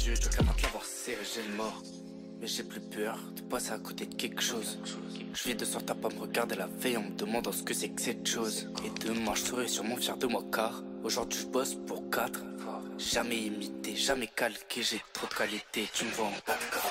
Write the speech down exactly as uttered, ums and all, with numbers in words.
yeux, tu qu'avant de l'avoir serré, j'ai le mort. Mais j'ai plus peur de passer à côté de quelque chose. Je vis de sorte à pas me regarder la veille en me demandant ce que c'est que cette chose. Et demain je serai sûrement fier de moi car aujourd'hui je bosse pour quatre. Jamais imité, jamais calqué, j'ai trop de qualité, tu me vois en quatre K.